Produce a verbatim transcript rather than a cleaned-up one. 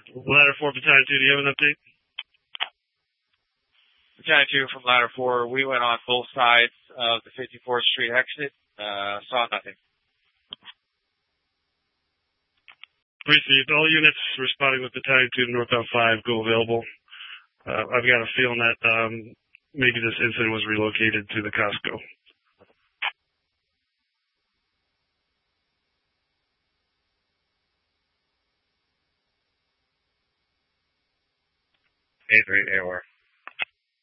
Ladder four, Battalion two, do you have an update? Battalion two from Ladder four, we went on both sides of the fifty-fourth Street exit, uh, saw nothing. Received. All units responding with Battalion two to northbound five, go available. Uh, I've got a feeling that um, maybe this incident was relocated to the Costco. eight three, A O R.